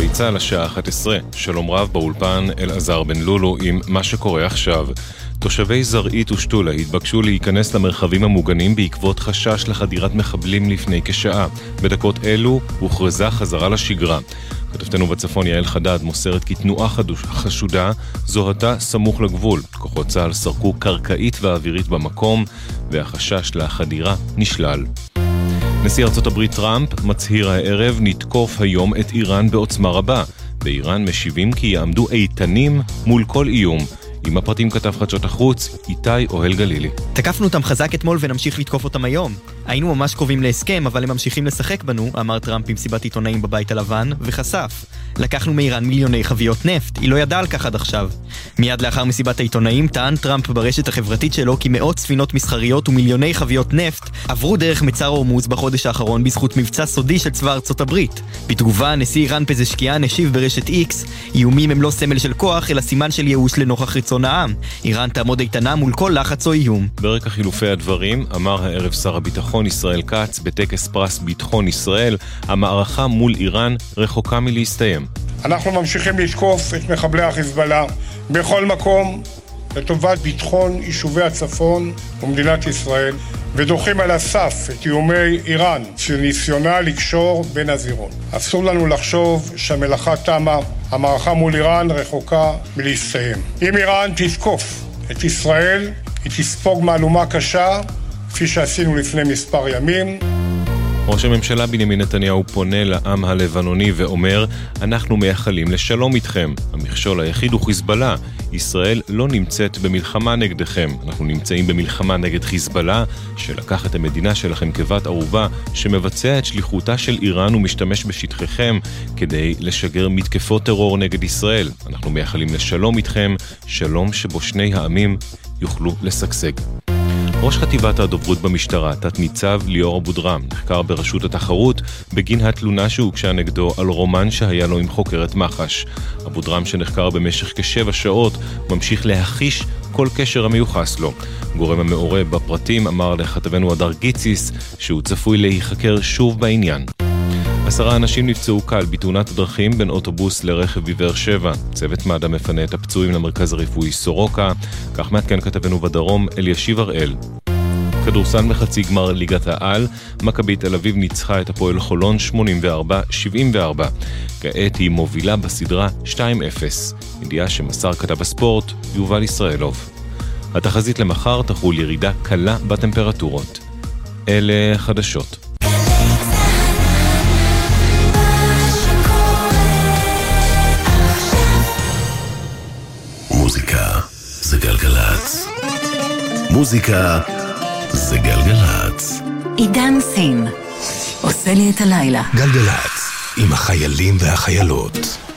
צהל השעה 11. שלום רב באולפן אלעזר בן לולו עם מה שקורה עכשיו. תושבי זרעית ושתולה התבקשו להיכנס למרחבים המוגנים בעקבות חשש לחדירת מחבלים לפני כשעה. בדקות אלו הוכרזה חזרה לשגרה. כתבתנו בצפון יעל חדד מוסרת כי תנועה חשודה זוהתה סמוך לגבול. כוחות צה"ל סרקו קרקעית ואווירית במקום והחשש לחדירה נשלל. נשיא ארצות הברית טראמפ מצהיר הערב נתקוף היום את איראן בעוצמה רבה. באיראן משיבים כי יעמדו איתנים מול כל איום. עם הפרטים כתב חדשות החוץ, איתי אוהל גלילי. תקפנו אותם חזק אתמול ונמשיך לתקוף אותם היום. היינו ממש קרובים להסכם, אבל הם ממשיכים לשחק בנו, אמר טראמפ במסיבת עיתונאים בבית הלבן, וחשף. לקחנו מאיראן מיליוני חביות נפט, היא לא ידעה על כך עד עכשיו. מיד לאחר מסיבת העיתונאים טען טראמפ ברשת החברתית שלו כי מאות ספינות מסחריות ומיליוני חביות נפט עברו דרך מצר הורמוז בחודש האחרון בזכות מבצע סודי של צבא ארצות הברית. בתגובה, נשיא איראן פזשקיאן השיב ברשת X, איומים הם לא סמל של כוח, אלא סימן של ייאוש לנוכח רצון העם. איראן תעמוד איתנה מול כל לחץ או איום. ברקע חילופי הדברים, אמר הערב שר הביטחון ישראל כץ בטקס פרס ביטחון ישראל, המערכה מול איראן רחוקה מלהסתיים. אנחנו ממשיכים לתקוף את מחבלי החיזבאללה בכל מקום לטובת ביטחון יישובי הצפון ומדינת ישראל, ודוחים על הסף את איומי איראן שניסיונה לקשור בין הזירות. אסור לנו לחשוב שהמלאכה תמה, המערכה מול איראן רחוקה מלהסתיים. אם איראן תתקוף את ישראל, היא תספוג מהלומה קשה, כפי שעשינו לפני מספר ימים. ראש הממשלה בנימין נתניהו פונה לעם הלבנוני ואומר, אנחנו מייחלים לשלום איתכם. המכשול היחיד הוא חיזבאללה. ישראל לא נמצאת במלחמה נגדכם. אנחנו נמצאים במלחמה נגד חיזבאללה, שלקח את המדינה שלכם כבת ערובה, שמבצע את שליחותה של איראן ומשתמש בשטחיכם כדי לשגר מתקפות טרור נגד ישראל. אנחנו מייחלים לשלום איתכם, שלום שבו שני העמים יוכלו לשגשג. ראש חטיבת הדוברות במשטרה, תת ניצב ליאור אבודרם, נחקר ברשות התחרות בגין התלונה שהוגשה נגדו על רומן שהיה לו עם חוקרת מח"ש. אבודרם שנחקר במשך כ7 שעות ממשיך להחיש כל קשר המיוחס לו. גורם המעורב בפרטים אמר לכתבנו הדר גיציס שהוא צפוי להיחקר שוב בעניין. 10 אנשים נפצעו קל בתאונת דרכים בין אוטובוס לרכב בבאר שבע. צוות מד"א מפנה את הפצועים למרכז הרפואי סורוקה, כך מעדכן כתבנו בדרום אלישיב הראל. כדורסל בחצי גמר ליגת העל, מכבי תל אביב ניצחה את הפועל חולון 84-74. כעת היא מובילה בסדרה 2-0. ידיעה שמסר כתב הספורט יובל ישראלוב. התחזית למחר תחול ירידה קלה בטמפרטורות. אלה חדשות. מוזיקה זה גלגלץ. מוזיקה זה גלגלץ. עידן סין עושה לי את הלילה. גלגלץ עם החיילים והחיילות.